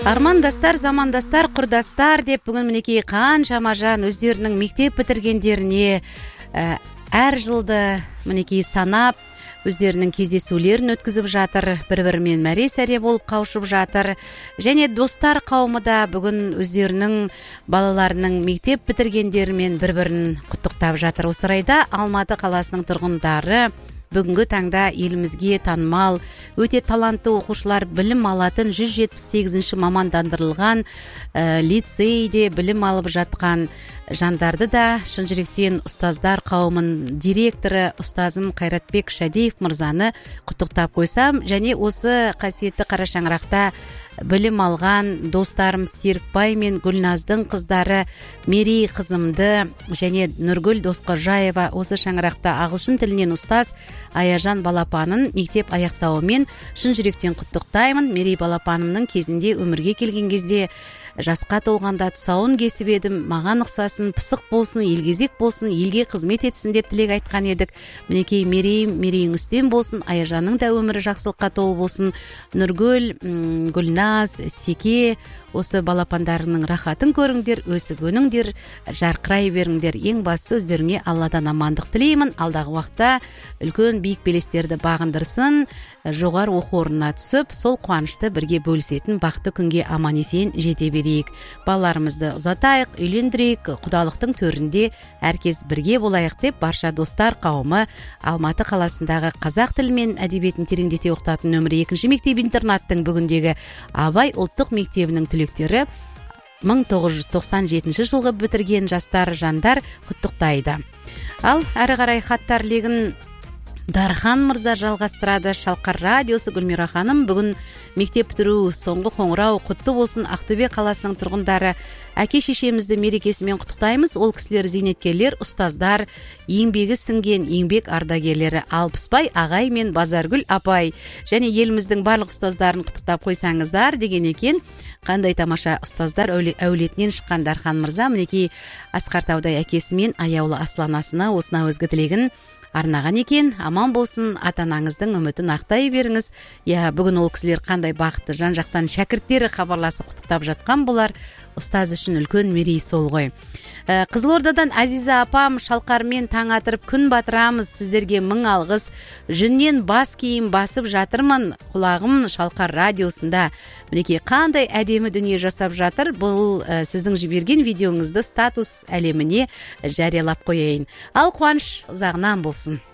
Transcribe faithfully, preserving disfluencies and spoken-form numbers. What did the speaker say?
Армандастар, замандастар, құрдастар деп бүгін мінекей қаншама жан өздерінің мектеп бітіргендеріне әр жылды мінекей санап өздерінің кездесулерін өткізіп жатыр, бір-бірімен мәре-сәре болып қауышып жатыр. Және достар қауымы да бүгін өздерінің балаларының мектеп бітіргендерімен бір-бірін құттықтап жатыр. Осы орайда Алматы қаласының тұрғындары бүгінгі таңда елімізге танымал, өте талантты оқушылар білім алатын жүз жетпіс сегізінші мамандандырылған ә, лицейде білім алып жатқан жандарды да шын жүректен ұстаздар қауымын директоры ұстазым Қайратбек Шадиев мырзаны құттықтап қойсам, және осы қасиетті қара шаңырақта білім алған достарым Серікбай мен Гүлназдың қыздары Мерей қызымды және Нұргүл Досқожаева осы шаңырақта ағылшын тілінен ұстаз Аяжан балапанын мектеп аяқтауымен шын жүректен құттықтаймын. Мерей балапанымның кезінде өмірге келген кезде жасқа толғанда тұсауын кесіп едім, маған ұқсасын, пысық болсын, елгезек болсын, елге қызмет етсін деп тілек айтқан едік. Мінекей Мерейім, Мерейің үстем болсын, Аяжанның да өмірі жақсылыққа толы болсын. Нұргүл, Гүлназ, Секе, осы балапандарының рахатын көріңдер, өсіп өніңдер, жарқырай беріңдер. Ең бастысы өздеріңе Алладан амандық тілеймін. Алдағы уақытта үлкен биік белестерді бағындырсын, жоғары оқу орнына түсіп, сол қуанышты бірге бөлісетін бақытты күнге аман есен жете берейік. Балаларымызды ұзатайық, үйлендірейік, құдалықтың төрінде әркез бірге болайық деп барша достар қауымы Алматы қаласындағы қазақ тілі мен әдебиетін тереңдете оқытатын нөмірі екінші мектеп-интернаттың бүгіндегі Абай ұлттық мектебінің түлектері мың тоғыз жүз тоқсан жетінші жылғы бітірген жастар жандар құттықтайды. Ал әрі қарай хаттар легін Дархан мырза жалғастырады. Шалқар радиосы Гүлмира ханым, бүгін мектеп бітіру соңғы қоңырау құтты болсын. Ақтөбе қаласының тұрғындары әке шешемізді мерекесімен құттықтаймыз. Ол кісілер зейнеткерлер, ұстаздар, еңбегі сіңген еңбек ардагерлері Алпысбай ағай мен Базаргүл апай және еліміздің барлық ұстаздарын құттықтап қойсаңыздар деген екен. Қандай тамаша ұстаздар әулетінен шыққан Дархан мырза мінекей Асқартаудай әкесімен аяулы асланасына осына өзгі тілегін арнаған екен. Аман болсын, ата-анаңыздың үмітін ақтай беріңіз. Я, бүгін ол кісілер қандай бақытты, жан-жақтан шәкірттері хабарласып құттықтап жатқан болар. Ұстаз үшін үлкен мерей сол ғой. Қызылордадан Азиза апам, шалқармен таң атырып күн батырамыз, сіздерге мың алғыс. Жүннен бас киім басып жатырмын, құлағым Шалқар радиосында. Мінекей қандай әдемі дүние жасап жатыр. Бұл ә, сіздің жіберген видеоңызды статус әлеміне жариялап қояйын. Ал қуаныш ұзағынан болсын.